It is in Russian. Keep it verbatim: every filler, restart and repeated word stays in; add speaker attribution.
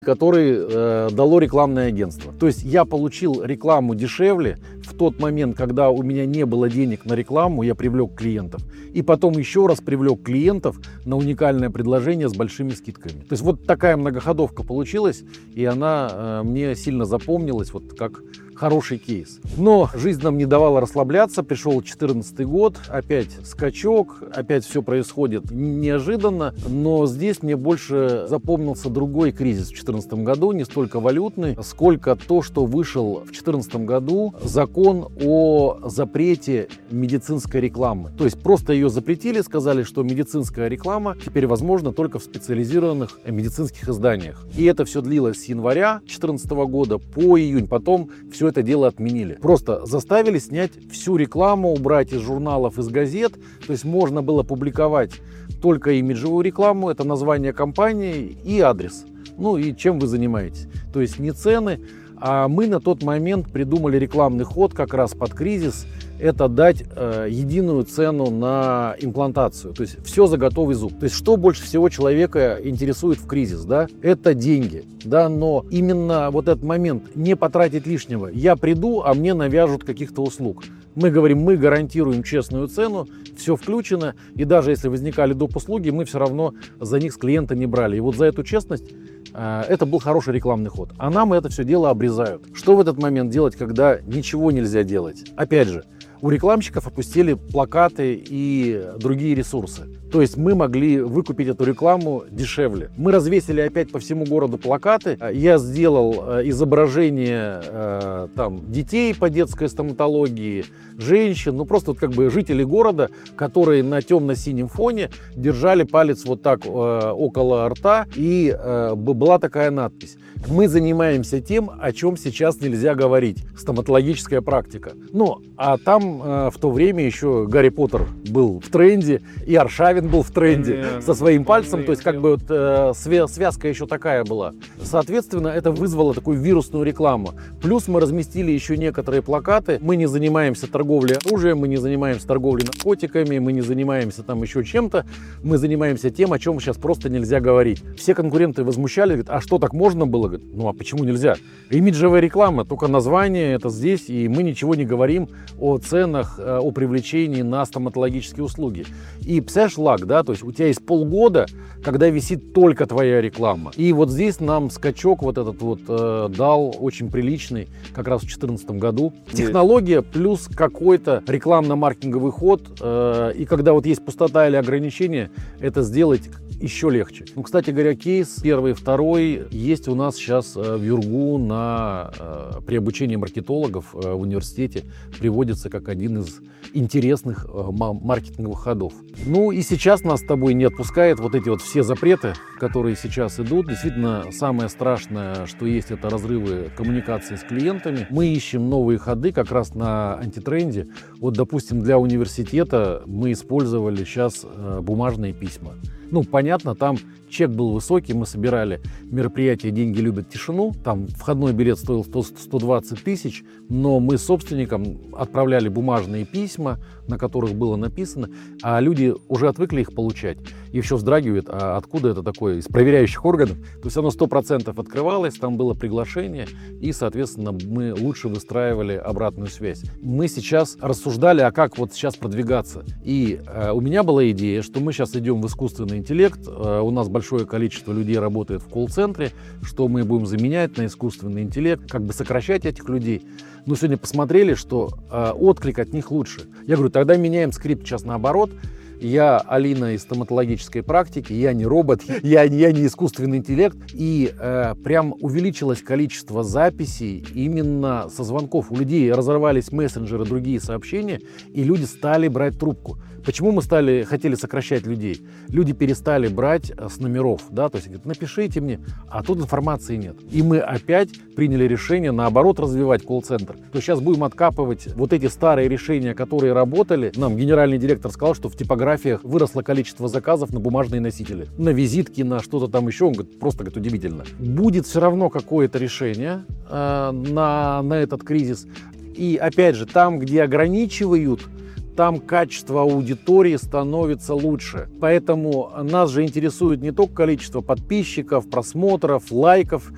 Speaker 1: который э, дало рекламное агентство. То есть я получил рекламу дешевле в тот момент, когда у меня не было денег на рекламу, я привлек клиентов. И потом еще раз привлек клиентов на уникальное предложение с большими скидками. То есть вот такая многоходовка получилась, и она э, мне сильно запомнилась, вот как хороший кейс. Но жизнь нам не давала расслабляться. Пришел две тысячи четырнадцатый год, опять скачок, опять все происходит неожиданно. Но здесь мне больше запомнился другой кризис в две тысячи четырнадцатом году, не столько валютный, сколько то, что вышел в две тысячи четырнадцатом году закон о запрете медицинской рекламы. То есть просто ее запретили, сказали, что медицинская реклама теперь возможна только в специализированных медицинских изданиях. И это все длилось с января две тысячи четырнадцатого года по июнь. Потом все это дело отменили. Просто заставили снять всю рекламу, убрать из журналов, из газет. То есть можно было публиковать только имиджевую рекламу, это название компании и адрес. Ну и чем вы занимаетесь. То есть не цены. А мы на тот момент придумали рекламный ход как раз под кризис. Это дать э, единую цену на имплантацию. То есть все за готовый зуб. То есть что больше всего человека интересует в кризис, да? Это деньги, да, но именно вот этот момент не потратить лишнего. Я приду, а мне навяжут каких-то услуг. Мы говорим, мы гарантируем честную цену, все включено, и даже если возникали доп. Услуги, мы все равно за них с клиента не брали. И вот за эту честность э, это был хороший рекламный ход. А нам это все дело обрезают. Что в этот момент делать, когда ничего нельзя делать? Опять же, у рекламщиков опустили плакаты и другие ресурсы. То есть мы могли выкупить эту рекламу дешевле. Мы развесили опять по всему городу плакаты. Я сделал изображение э, там, детей по детской стоматологии, женщин, ну просто вот как бы жители города, которые на темно-синем фоне держали палец вот так э, около рта, и э, была такая надпись: мы занимаемся тем, о чем сейчас нельзя говорить. Стоматологическая практика. Ну, а там э, в то время еще Гарри Поттер был в тренде, и Аршавин был в тренде yeah. со своим пальцем. То есть как бы вот, э, связка еще такая была. Соответственно, это вызвало такую вирусную рекламу. Плюс мы разместили еще некоторые плакаты. Мы не занимаемся торговлей оружием, мы не занимаемся торговлей наркотиками, мы не занимаемся там еще чем-то. Мы занимаемся тем, о чем сейчас просто нельзя говорить. Все конкуренты возмущались, говорят, а что, так можно было? Говорят, ну а почему нельзя? Имиджевая реклама, только название это здесь, и мы ничего не говорим о ценах, о привлечении на стоматологические услуги. И представляешь, лаг, да, то есть у тебя есть полгода, когда висит только твоя реклама. И вот здесь нам скачок вот этот вот э, дал очень приличный, как раз в две тысячи четырнадцатом году. Технология плюс какой-то рекламно-маркетинговый ход. Э, и когда вот есть пустота или ограничение, это сделать еще легче. Ну, кстати говоря, кейс первый, второй есть у нас сейчас в Юргу на, э, при обучении маркетологов э, в университете, приводится как один из интересных э, маркетинговых ходов. Ну и сейчас нас с тобой не отпускает вот эти вот все запреты, которые сейчас идут. Действительно, самое страшное, что есть, это разрывы коммуникации с клиентами. Мы ищем новые ходы как раз на антитренде. Вот, допустим, для университета мы использовали сейчас э, бумажные письма. Ну, понятно, там чек был высокий, мы собирали мероприятие «Деньги любят тишину», там входной билет стоил сто двадцать тысяч, но мы собственникам отправляли бумажные письма, на которых было написано, а люди уже отвыкли их получать и еще вздрагивают, а откуда это такое, из проверяющих органов. То есть оно сто процентов открывалось, там было приглашение, и, соответственно, мы лучше выстраивали обратную связь. Мы сейчас рассуждали, а как вот сейчас продвигаться. И э, у меня была идея, что мы сейчас идем в искусственный интеллект, э, у нас большое количество людей работает в колл-центре, что мы будем заменять на искусственный интеллект, как бы сокращать этих людей. Но сегодня посмотрели, что э, отклик от них лучше. Я говорю, тогда меняем скрипт сейчас наоборот. Я Алина из стоматологической практики, я не робот, я, я не искусственный интеллект. И э, прям увеличилось количество записей именно со звонков. У людей разорвались мессенджеры, другие сообщения, и люди стали брать трубку. Почему мы стали, хотели сокращать людей? Люди перестали брать с номеров, да, то есть говорят, напишите мне, а тут информации нет. И мы опять приняли решение, наоборот, развивать колл-центр. То есть сейчас будем откапывать вот эти старые решения, которые работали. Нам генеральный директор сказал, что в типографиях выросло количество заказов на бумажные носители, на визитки, на что-то там еще. Он говорит, просто говорит, удивительно. Будет все равно какое-то решение э, на, на этот кризис. И опять же, там, где ограничивают, там качество аудитории становится лучше. Поэтому нас же интересует не только количество подписчиков, просмотров, лайков,